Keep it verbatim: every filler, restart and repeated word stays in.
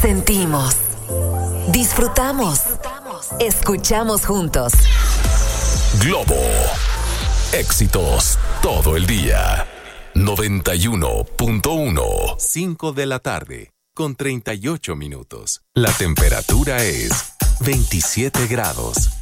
Sentimos, disfrutamos, escuchamos juntos. Globo, éxitos todo el día. noventa y uno punto uno. cinco de la tarde, con treinta y ocho minutos. La temperatura es veintisiete grados.